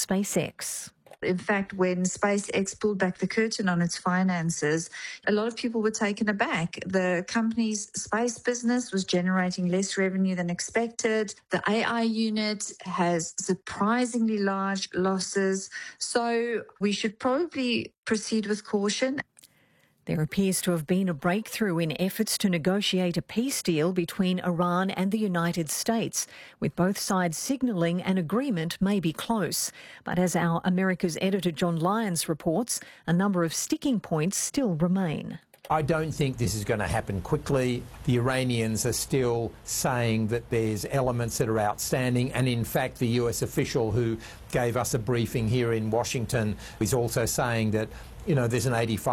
SpaceX. In fact, when SpaceX pulled back the curtain on its finances, a lot of people were taken aback. The company's space business was generating less revenue than expected. The AI unit has surprisingly large losses. So we should probably proceed with caution. There appears to have been a breakthrough in efforts to negotiate a peace deal between Iran and the United States, with both sides signalling an agreement may be close. But as our America's editor John Lyons reports, a number of sticking points still remain. I don't think this is going to happen quickly. The Iranians are still saying that there's elements that are outstanding, and in fact the US official who gave us a briefing here in Washington is also saying that there's an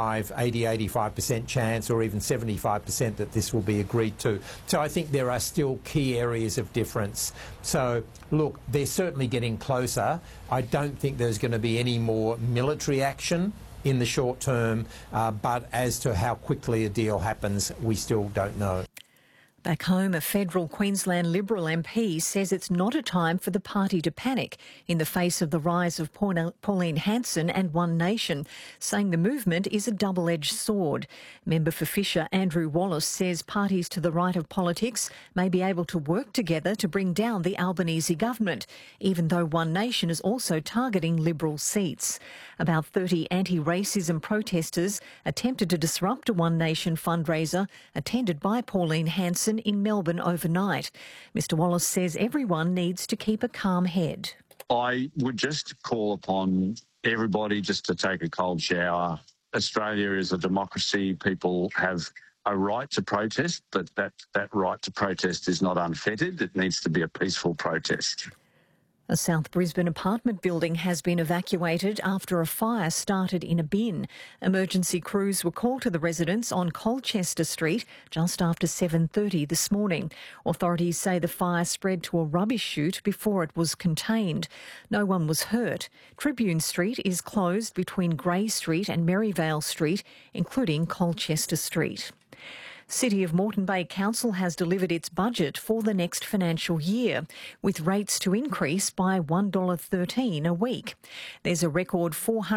85% chance or even 75% that this will be agreed to. So I think there are still key areas of difference. So, look, they're certainly getting closer. I don't think there's going to be any more military action in the short term, but as to how quickly a deal happens, we still don't know. Back home, a federal Queensland Liberal MP says it's not a time for the party to panic in the face of the rise of Pauline Hanson and One Nation, saying the movement is a double-edged sword. Member for Fisher, Andrew Wallace, says parties to the right of politics may be able to work together to bring down the Albanese government, even though One Nation is also targeting Liberal seats. About 30 anti-racism protesters attempted to disrupt a One Nation fundraiser attended by Pauline Hanson in Melbourne overnight. Mr Wallace says everyone needs to keep a calm head. I would just call upon everybody just to take a cold shower. Australia is a democracy. People have a right to protest, but that right to protest is not unfettered. It needs to be a peaceful protest. A South Brisbane apartment building has been evacuated after a fire started in a bin. Emergency crews were called to the residence on Colchester Street just after 7:30 this morning. Authorities say the fire spread to a rubbish chute before it was contained. No one was hurt. Tribune Street is closed between Grey Street and Merivale Street, including Colchester Street. City of Moreton Bay Council has delivered its budget for the next financial year, with rates to increase by $1.13 a week. There's a record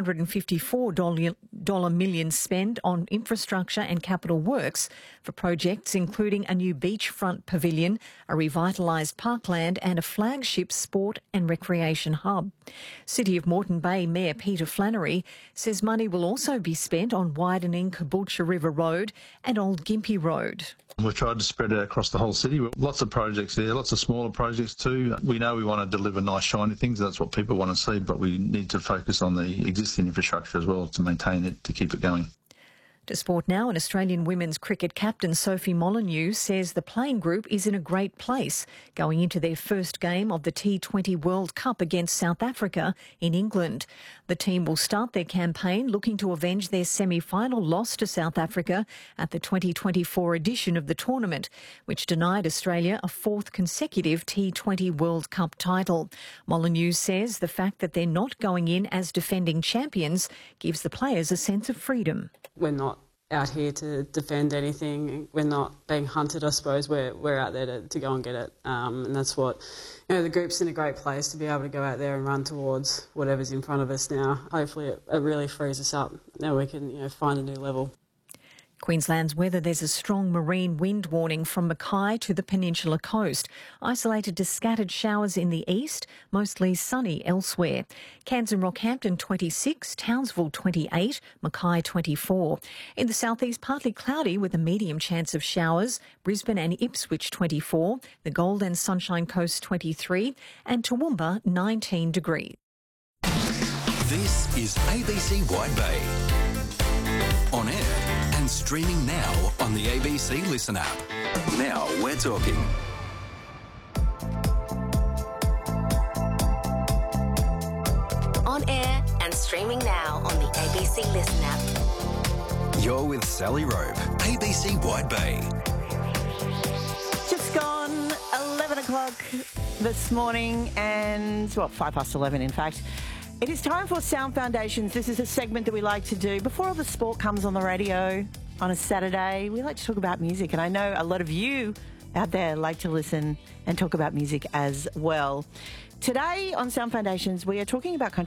$454 million spent on infrastructure and capital works for projects including a new beachfront pavilion, a revitalised parkland and a flagship sport and recreation hub. City of Moreton Bay Mayor Peter Flannery says money will also be spent on widening Caboolture River Road and Old Gympie Road. We've tried to spread it across the whole city. Lots of projects there, lots of smaller projects too. We know we want to deliver nice, shiny things. That's what people want to see, but we need to focus on the existing infrastructure as well to maintain it, to keep it going. To sport now, an Australian women's cricket captain, Sophie Molyneux, says the playing group is in a great place going into their first game of the T20 World Cup against South Africa in England. The team will start their campaign looking to avenge their semi-final loss to South Africa at the 2024 edition of the tournament, which denied Australia a fourth consecutive T20 World Cup title. Molyneux says the fact that they're not going in as defending champions gives the players a sense of freedom. We're not out here to defend anything. We're not being hunted, I suppose. We're out there to go and get it. And that's what, the group's in a great place to be able to go out there and run towards whatever's in front of us now. Hopefully it really frees us up. Now we can, find a new level. Queensland's weather, there's a strong marine wind warning from Mackay to the Peninsula coast, isolated to scattered showers in the east, mostly sunny elsewhere. Cairns and Rockhampton 26, Townsville 28, Mackay 24. In the southeast, partly cloudy with a medium chance of showers, Brisbane and Ipswich 24, the Gold and Sunshine Coast 23, and Toowoomba 19 degrees. This is ABC Wide Bay. On air and streaming now on the ABC Listen app. Now we're talking. On air and streaming now on the ABC Listen app. You're with Sally Rope, ABC Wide Bay. Just gone 11 o'clock this morning and, 11:05 in fact. It is time for Sound Foundations. This is a segment that we like to do before all the sport comes on the radio on a Saturday. We like to talk about music, and I know a lot of you out there like to listen and talk about music as well. Today on Sound Foundations, we are talking about country